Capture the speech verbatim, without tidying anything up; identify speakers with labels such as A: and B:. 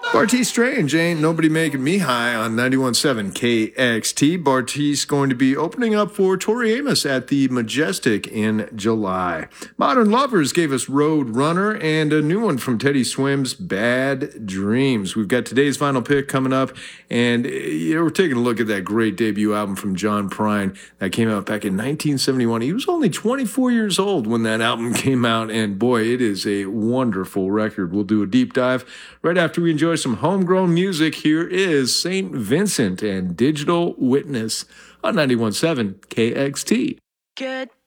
A: Bartiz Strange, ain't nobody making me high on ninety-one point seven K X T. Bartiz going to be opening up for Tori Amos at the Majestic in July. Modern Lovers gave us Road Runner and a new one from Teddy Swim's Bad Dreams. We've got today's final pick coming up, and you know, we're taking a look at that great debut album from John Prine that came out back in nineteen seventy-one. He was only twenty-four years old when that album came out, and boy, it is a wonderful record. We'll do a deep dive right after we enjoy some homegrown music. Here is Saint Vincent and Digital Witness on ninety-one point seven K X T.
B: Good